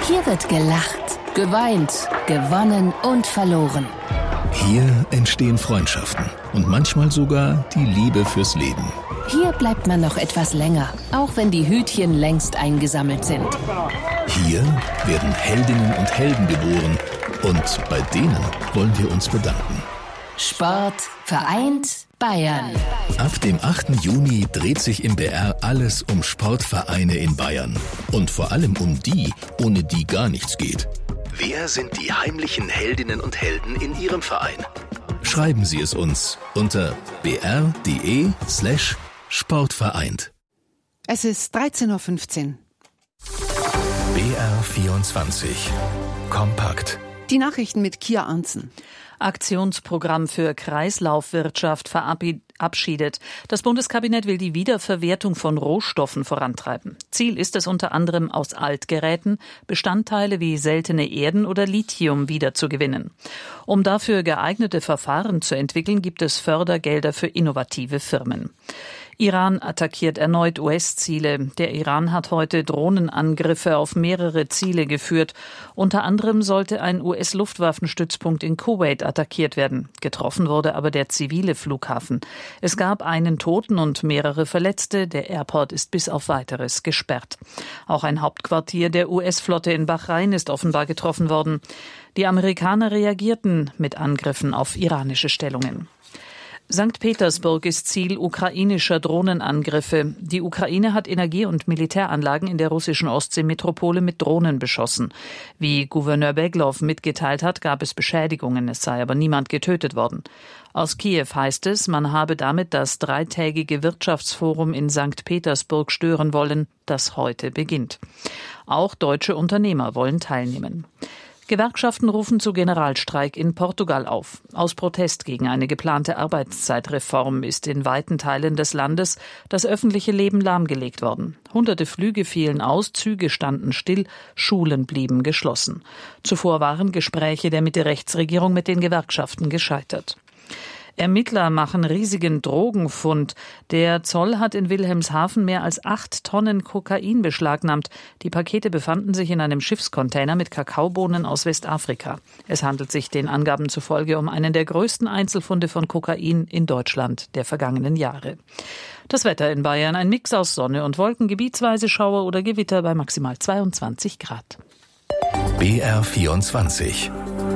Hier wird gelacht, geweint, gewonnen und verloren. Hier entstehen Freundschaften und manchmal sogar die Liebe fürs Leben. Hier bleibt man noch etwas länger, auch wenn die Hütchen längst eingesammelt sind. Hier werden Heldinnen und Helden geboren und bei denen wollen wir uns bedanken. Sport vereint Bayern. Ab dem 8. Juni dreht sich im BR alles um Sportvereine in Bayern. Und vor allem um die, ohne die gar nichts geht. Wer sind die heimlichen Heldinnen und Helden in Ihrem Verein? Schreiben Sie es uns unter br.de/sportvereint. Es ist 13.15 Uhr. BR24 Kompakt. Die Nachrichten mit Kia Arntzen. Aktionsprogramm für Kreislaufwirtschaft verabschiedet. Das Bundeskabinett will die Wiederverwertung von Rohstoffen vorantreiben. Ziel ist es unter anderem, aus Altgeräten Bestandteile wie seltene Erden oder Lithium wiederzugewinnen. Um dafür geeignete Verfahren zu entwickeln, gibt es Fördergelder für innovative Firmen. Iran attackiert erneut US-Ziele. Der Iran hat heute Drohnenangriffe auf mehrere Ziele geführt. Unter anderem sollte ein US-Luftwaffenstützpunkt in Kuwait attackiert werden. Getroffen wurde aber der zivile Flughafen. Es gab einen Toten und mehrere Verletzte. Der Airport ist bis auf Weiteres gesperrt. Auch ein Hauptquartier der US-Flotte in Bahrain ist offenbar getroffen worden. Die Amerikaner reagierten mit Angriffen auf iranische Stellungen. St. Petersburg ist Ziel ukrainischer Drohnenangriffe. Die Ukraine hat Energie- und Militäranlagen in der russischen Ostseemetropole mit Drohnen beschossen. Wie Gouverneur Beglow mitgeteilt hat, gab es Beschädigungen, es sei aber niemand getötet worden. Aus Kiew heißt es, man habe damit das dreitägige Wirtschaftsforum in St. Petersburg stören wollen, das heute beginnt. Auch deutsche Unternehmer wollen teilnehmen. Gewerkschaften rufen zu Generalstreik in Portugal auf. Aus Protest gegen eine geplante Arbeitszeitreform ist in weiten Teilen des Landes das öffentliche Leben lahmgelegt worden. Hunderte Flüge fielen aus, Züge standen still, Schulen blieben geschlossen. Zuvor waren Gespräche der Mitte-Rechts-Regierung mit den Gewerkschaften gescheitert. Ermittler machen riesigen Drogenfund. Der Zoll hat in Wilhelmshaven mehr als 8 Tonnen Kokain beschlagnahmt. Die Pakete befanden sich in einem Schiffscontainer mit Kakaobohnen aus Westafrika. Es handelt sich den Angaben zufolge um einen der größten Einzelfunde von Kokain in Deutschland der vergangenen Jahre. Das Wetter in Bayern, ein Mix aus Sonne und Wolken, gebietsweise Schauer oder Gewitter bei maximal 22 Grad. BR24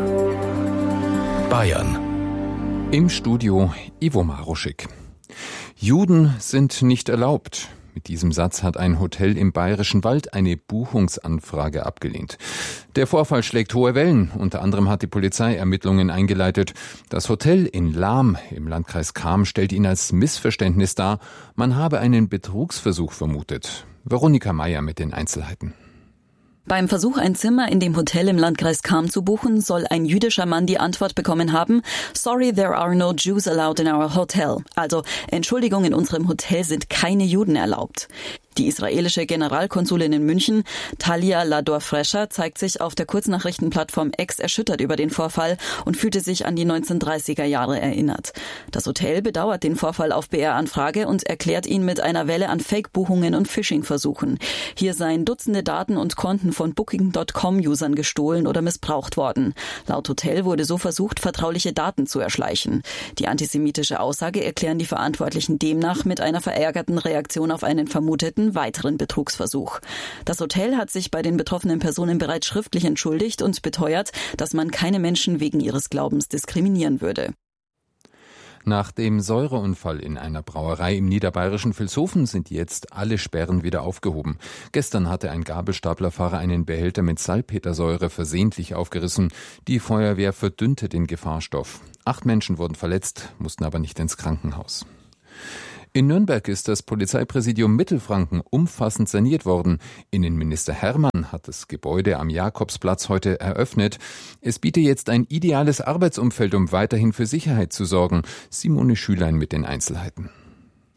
Bayern. Im Studio Ivo Maruschik. Juden sind nicht erlaubt. Mit diesem Satz hat ein Hotel im Bayerischen Wald eine Buchungsanfrage abgelehnt. Der Vorfall schlägt hohe Wellen. Unter anderem hat die Polizei Ermittlungen eingeleitet. Das Hotel in Lahm im Landkreis Cham stellt ihn als Missverständnis dar. Man habe einen Betrugsversuch vermutet. Veronika Meyer mit den Einzelheiten. Beim Versuch, ein Zimmer in dem Hotel im Landkreis Cham zu buchen, soll ein jüdischer Mann die Antwort bekommen haben: "Sorry, there are no Jews allowed in our hotel." Also, Entschuldigung, in unserem Hotel sind keine Juden erlaubt. Die israelische Generalkonsulin in München, Talia Lador-Frescher, zeigt sich auf der Kurznachrichtenplattform X erschüttert über den Vorfall und fühlte sich an die 1930er Jahre erinnert. Das Hotel bedauert den Vorfall auf BR-Anfrage und erklärt ihn mit einer Welle an Fake-Buchungen und Phishing-Versuchen. Hier seien Dutzende Daten und Konten von Booking.com-Usern gestohlen oder missbraucht worden. Laut Hotel wurde so versucht, vertrauliche Daten zu erschleichen. Die antisemitische Aussage erklären die Verantwortlichen demnach mit einer verärgerten Reaktion auf einen vermuteten weiteren Betrugsversuch. Das Hotel hat sich bei den betroffenen Personen bereits schriftlich entschuldigt und beteuert, dass man keine Menschen wegen ihres Glaubens diskriminieren würde. Nach dem Säureunfall in einer Brauerei im niederbayerischen Vilshofen sind jetzt alle Sperren wieder aufgehoben. Gestern hatte ein Gabelstaplerfahrer einen Behälter mit Salpetersäure versehentlich aufgerissen. Die Feuerwehr verdünnte den Gefahrstoff. 8 Menschen wurden verletzt, mussten aber nicht ins Krankenhaus. In Nürnberg ist das Polizeipräsidium Mittelfranken umfassend saniert worden. Innenminister Hermann hat das Gebäude am Jakobsplatz heute eröffnet. Es biete jetzt ein ideales Arbeitsumfeld, um weiterhin für Sicherheit zu sorgen. Simone Schülein mit den Einzelheiten.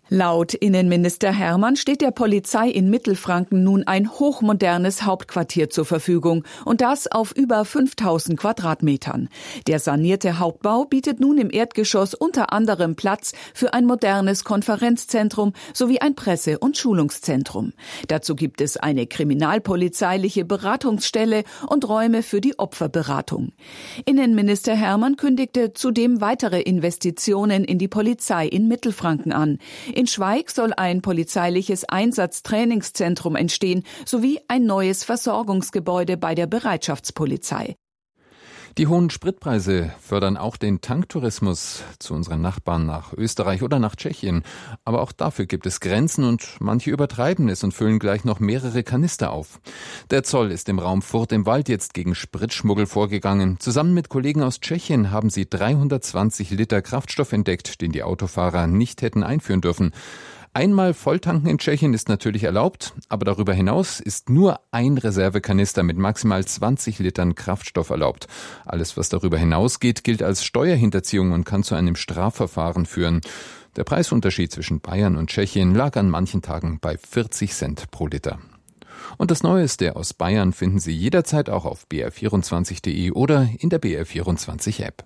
Laut Innenminister Hermann steht der Polizei in Mittelfranken nun ein hochmodernes Hauptquartier zur Verfügung und das auf über 5000 Quadratmetern. Der sanierte Hauptbau bietet nun im Erdgeschoss unter anderem Platz für ein modernes Konferenzzentrum sowie ein Presse- und Schulungszentrum. Dazu gibt es eine kriminalpolizeiliche Beratungsstelle und Räume für die Opferberatung. Innenminister Hermann kündigte zudem weitere Investitionen in die Polizei in Mittelfranken an. In Schweig soll ein polizeiliches Einsatztrainingszentrum entstehen, sowie ein neues Versorgungsgebäude bei der Bereitschaftspolizei. Die hohen Spritpreise fördern auch den Tanktourismus zu unseren Nachbarn nach Österreich oder nach Tschechien. Aber auch dafür gibt es Grenzen und manche übertreiben es und füllen gleich noch mehrere Kanister auf. Der Zoll ist im Raum Furth im Wald jetzt gegen Spritschmuggel vorgegangen. Zusammen mit Kollegen aus Tschechien haben sie 320 Liter Kraftstoff entdeckt, den die Autofahrer nicht hätten einführen dürfen. Einmal Volltanken in Tschechien ist natürlich erlaubt, aber darüber hinaus ist nur ein Reservekanister mit maximal 20 Litern Kraftstoff erlaubt. Alles, was darüber hinausgeht, gilt als Steuerhinterziehung und kann zu einem Strafverfahren führen. Der Preisunterschied zwischen Bayern und Tschechien lag an manchen Tagen bei 40 Cent pro Liter. Und das Neueste aus Bayern finden Sie jederzeit auch auf br24.de oder in der BR24-App.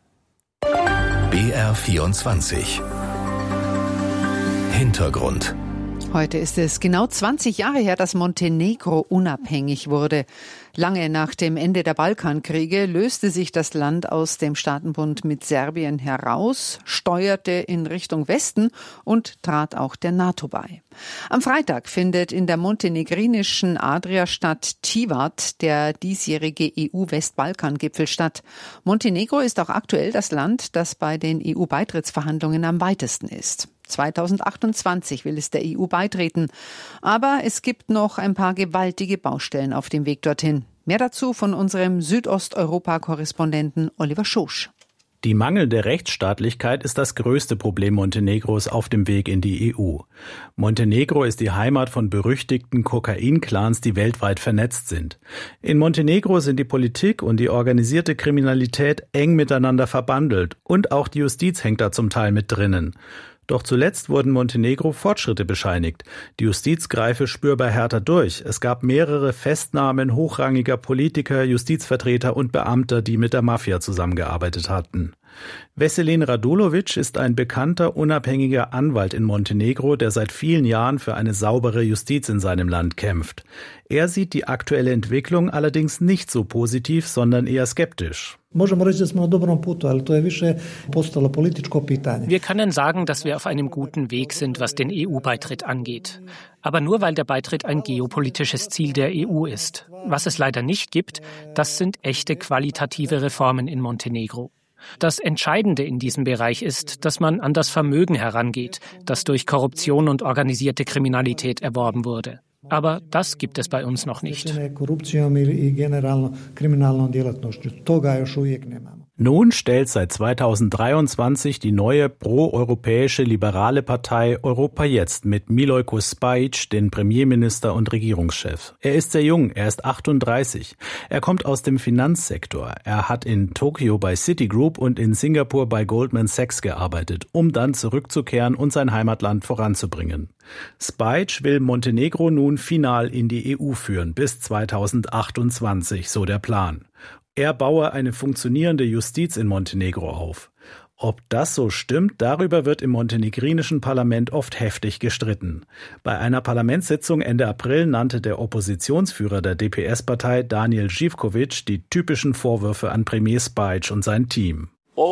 BR24 Hintergrund. Heute ist es genau 20 Jahre her, dass Montenegro unabhängig wurde. Lange nach dem Ende der Balkankriege löste sich das Land aus dem Staatenbund mit Serbien heraus, steuerte in Richtung Westen und trat auch der NATO bei. Am Freitag findet in der montenegrinischen Adriastadt Tivat der diesjährige EU-Westbalkan-Gipfel statt. Montenegro ist auch aktuell das Land, das bei den EU-Beitrittsverhandlungen am weitesten ist. 2028 will es der EU beitreten. Aber es gibt noch ein paar gewaltige Baustellen auf dem Weg dorthin. Mehr dazu von unserem Südosteuropa-Korrespondenten Oliver Schosch. Die mangelnde Rechtsstaatlichkeit ist das größte Problem Montenegros auf dem Weg in die EU. Montenegro ist die Heimat von berüchtigten Kokain-Clans, die weltweit vernetzt sind. In Montenegro sind die Politik und die organisierte Kriminalität eng miteinander verbandelt und auch die Justiz hängt da zum Teil mit drinnen. Doch zuletzt wurden Montenegro Fortschritte bescheinigt. Die Justiz greife spürbar härter durch. Es gab mehrere Festnahmen hochrangiger Politiker, Justizvertreter und Beamter, die mit der Mafia zusammengearbeitet hatten. Veselin Radulovic ist ein bekannter, unabhängiger Anwalt in Montenegro, der seit vielen Jahren für eine saubere Justiz in seinem Land kämpft. Er sieht die aktuelle Entwicklung allerdings nicht so positiv, sondern eher skeptisch. Wir können sagen, dass wir auf einem guten Weg sind, was den EU-Beitritt angeht. Aber nur weil der Beitritt ein geopolitisches Ziel der EU ist. Was es leider nicht gibt, das sind echte qualitative Reformen in Montenegro. Das Entscheidende in diesem Bereich ist, dass man an das Vermögen herangeht, das durch Korruption und organisierte Kriminalität erworben wurde. Aber das gibt es bei uns noch nicht. Nun stellt seit 2023 die neue pro-europäische liberale Partei Europa Jetzt mit Milojko Spajic den Premierminister und Regierungschef. Er ist sehr jung, er ist 38. Er kommt aus dem Finanzsektor. Er hat in Tokio bei Citigroup und in Singapur bei Goldman Sachs gearbeitet, um dann zurückzukehren und sein Heimatland voranzubringen. Spajic will Montenegro nun final in die EU führen, bis 2028, so der Plan. Er baue eine funktionierende Justiz in Montenegro auf. Ob das so stimmt, darüber wird im montenegrinischen Parlament oft heftig gestritten. Bei einer Parlamentssitzung Ende April nannte der Oppositionsführer der DPS-Partei Daniel Živković die typischen Vorwürfe an Premier Spajic und sein Team.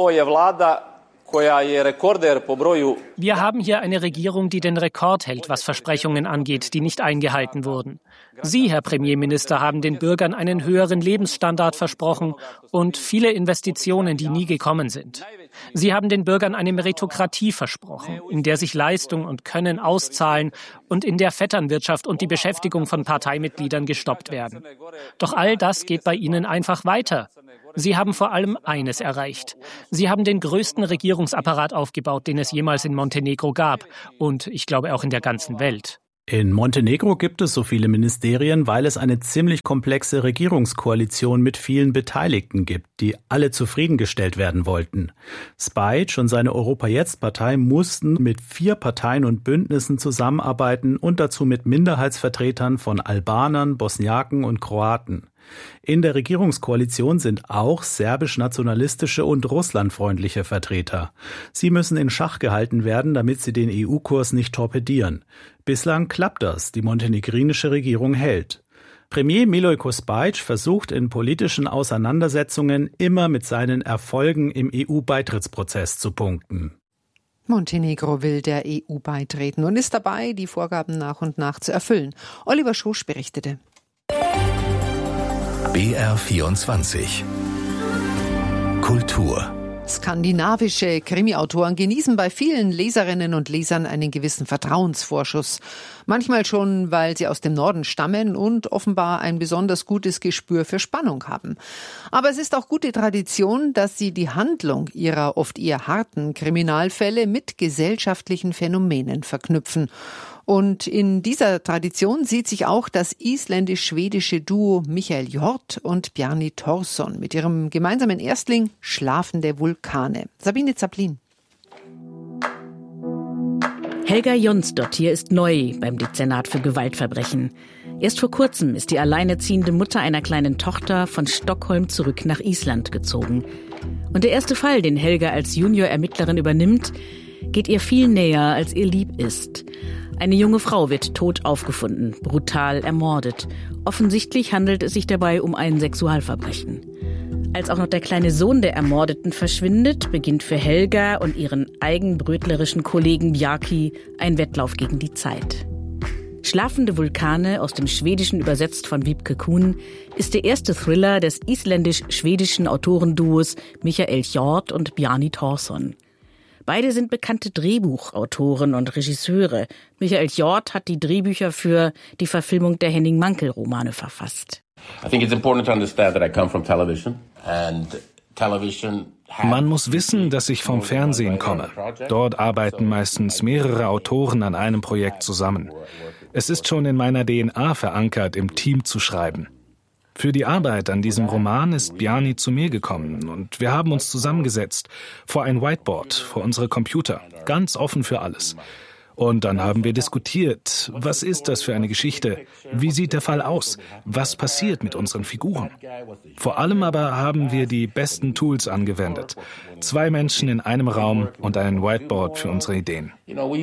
Wir haben hier eine Regierung, die den Rekord hält, was Versprechungen angeht, die nicht eingehalten wurden. Sie, Herr Premierminister, haben den Bürgern einen höheren Lebensstandard versprochen und viele Investitionen, die nie gekommen sind. Sie haben den Bürgern eine Meritokratie versprochen, in der sich Leistung und Können auszahlen und in der Vetternwirtschaft und die Beschäftigung von Parteimitgliedern gestoppt werden. Doch all das geht bei Ihnen einfach weiter. Sie haben vor allem eines erreicht. Sie haben den größten Regierungsapparat aufgebaut, den es jemals in Montenegro gab und ich glaube auch in der ganzen Welt. In Montenegro gibt es so viele Ministerien, weil es eine ziemlich komplexe Regierungskoalition mit vielen Beteiligten gibt, die alle zufriedengestellt werden wollten. Spajic und seine Europa-Jetzt-Partei mussten mit 4 Parteien und Bündnissen zusammenarbeiten und dazu mit Minderheitsvertretern von Albanern, Bosniaken und Kroaten. In der Regierungskoalition sind auch serbisch-nationalistische und russlandfreundliche Vertreter. Sie müssen in Schach gehalten werden, damit sie den EU-Kurs nicht torpedieren. Bislang klappt das, die montenegrinische Regierung hält. Premier Milojko Spajic versucht in politischen Auseinandersetzungen immer mit seinen Erfolgen im EU-Beitrittsprozess zu punkten. Montenegro will der EU beitreten und ist dabei, die Vorgaben nach und nach zu erfüllen. Oliver Schosch berichtete. BR24 Kultur. Skandinavische Krimi-Autoren genießen bei vielen Leserinnen und Lesern einen gewissen Vertrauensvorschuss. Manchmal schon, weil sie aus dem Norden stammen und offenbar ein besonders gutes Gespür für Spannung haben. Aber es ist auch gute Tradition, dass sie die Handlung ihrer oft eher harten Kriminalfälle mit gesellschaftlichen Phänomenen verknüpfen. Und in dieser Tradition sieht sich auch das isländisch-schwedische Duo Michael Hjort und Bjarni Thorsson mit ihrem gemeinsamen Erstling Schlafende Vulkane. Sabine Zaplin. Helga Jonsdottir ist neu beim Dezernat für Gewaltverbrechen. Erst vor kurzem ist die alleinerziehende Mutter einer kleinen Tochter von Stockholm zurück nach Island gezogen. Und der erste Fall, den Helga als Junior-Ermittlerin übernimmt, geht ihr viel näher, als ihr lieb ist. Eine junge Frau wird tot aufgefunden, brutal ermordet. Offensichtlich handelt es sich dabei um ein Sexualverbrechen. Als auch noch der kleine Sohn der Ermordeten verschwindet, beginnt für Helga und ihren eigenbrötlerischen Kollegen Bjarki ein Wettlauf gegen die Zeit. Schlafende Vulkane, aus dem Schwedischen übersetzt von Wiebke Kuhn, ist der erste Thriller des isländisch-schwedischen Autorenduos Michael Hjort und Bjarni Thorsson. Beide sind bekannte Drehbuchautoren und Regisseure. Michael Hjort hat die Drehbücher für die Verfilmung der Henning-Mankell-Romane verfasst. Man muss wissen, dass ich vom Fernsehen komme. Dort arbeiten meistens mehrere Autoren an einem Projekt zusammen. Es ist schon in meiner DNA verankert, im Team zu schreiben. Für die Arbeit an diesem Roman ist Bjarni zu mir gekommen und wir haben uns zusammengesetzt vor ein Whiteboard, vor unsere Computer, ganz offen für alles. Und dann haben wir diskutiert, was ist das für eine Geschichte, wie sieht der Fall aus, was passiert mit unseren Figuren. Vor allem aber haben wir die besten Tools angewendet. 2 Menschen in einem Raum und ein Whiteboard für unsere Ideen.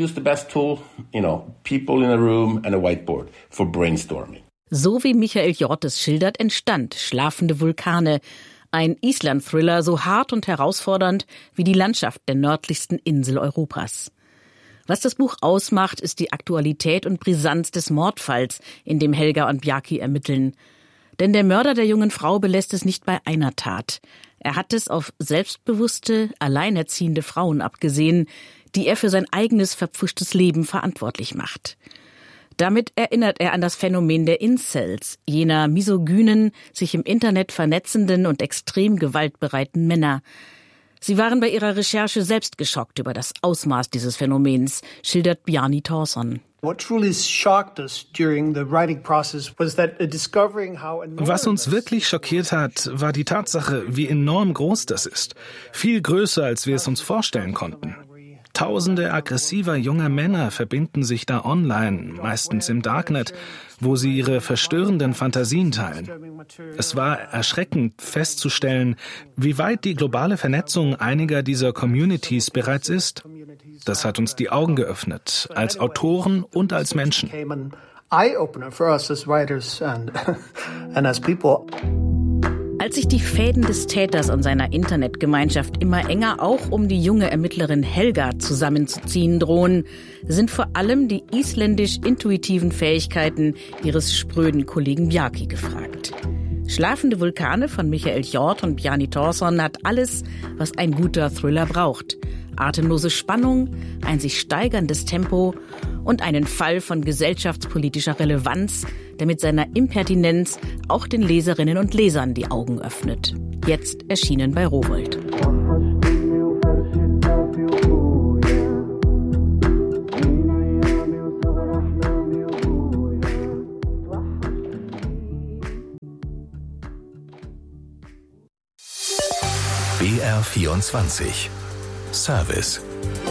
So wie Michael Hjort es schildert, entstand Schlafende Vulkane, ein Island-Thriller so hart und herausfordernd wie die Landschaft der nördlichsten Insel Europas. Was das Buch ausmacht, ist die Aktualität und Brisanz des Mordfalls, in dem Helga und Bjarki ermitteln. Denn der Mörder der jungen Frau belässt es nicht bei einer Tat. Er hat es auf selbstbewusste, alleinerziehende Frauen abgesehen, die er für sein eigenes verpfuschtes Leben verantwortlich macht. Damit erinnert er an das Phänomen der Incels, jener misogynen, sich im Internet vernetzenden und extrem gewaltbereiten Männer. Sie waren bei ihrer Recherche selbst geschockt über das Ausmaß dieses Phänomens, schildert Bjarni Thorsson. Was uns wirklich schockiert hat, war die Tatsache, wie enorm groß das ist. Viel größer, als wir es uns vorstellen konnten. Tausende aggressiver junger Männer verbinden sich da online, meistens im Darknet, wo sie ihre verstörenden Fantasien teilen. Es war erschreckend festzustellen, wie weit die globale Vernetzung einiger dieser Communities bereits ist. Das hat uns die Augen geöffnet, als Autoren und als Menschen. Als sich die Fäden des Täters und seiner Internetgemeinschaft immer enger auch um die junge Ermittlerin Helga zusammenzuziehen drohen, sind vor allem die isländisch-intuitiven Fähigkeiten ihres spröden Kollegen Bjarki gefragt. Schlafende Vulkane von Michael Hjort und Bjarni Thorsson hat alles, was ein guter Thriller braucht. Atemlose Spannung, ein sich steigerndes Tempo und einen Fall von gesellschaftspolitischer Relevanz, der mit seiner Impertinenz auch den Leserinnen und Lesern die Augen öffnet. Jetzt erschienen bei Rowohlt. BR24 Service.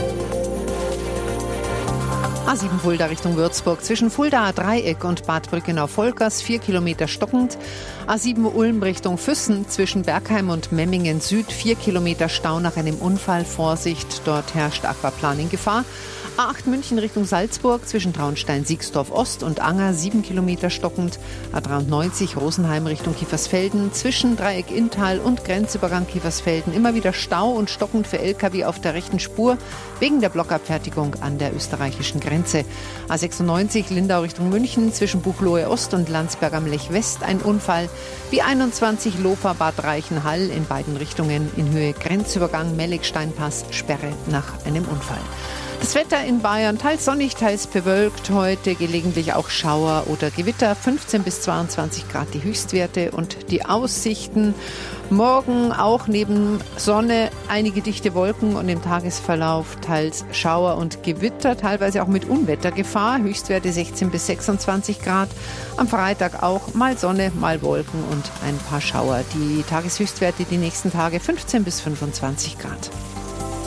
A7 Fulda Richtung Würzburg. Zwischen Fuldaer Dreieck und Bad Brückenau-Volkers 4 Kilometer stockend. A7 Ulm Richtung Füssen. Zwischen Bergheim und Memmingen Süd 4 Kilometer Stau nach einem Unfall. Vorsicht, dort herrscht Aquaplaning-Gefahr. A8 München Richtung Salzburg. Zwischen Traunstein-Siegsdorf Ost und Anger 7 Kilometer stockend. A93 Rosenheim Richtung Kiefersfelden. Zwischen Dreieck Inntal und Grenzübergang Kiefersfelden immer wieder Stau und stockend für Lkw auf der rechten Spur wegen der Blockabfertigung an der österreichischen Grenze. A96 Lindau Richtung München. Zwischen Buchloe Ost und Landsberg am Lech West ein Unfall. B21 Lofa Bad Reichenhall in beiden Richtungen in Höhe Grenzübergang Melligsteinpass Sperre nach einem Unfall. Das Wetter in Bayern teils sonnig, teils bewölkt. Heute gelegentlich auch Schauer oder Gewitter. 15 bis 22 Grad die Höchstwerte und die Aussichten. Morgen auch neben Sonne einige dichte Wolken und im Tagesverlauf teils Schauer und Gewitter, teilweise auch mit Unwettergefahr. Höchstwerte 16 bis 26 Grad. Am Freitag auch mal Sonne, mal Wolken und ein paar Schauer. Die Tageshöchstwerte die nächsten Tage 15 bis 25 Grad.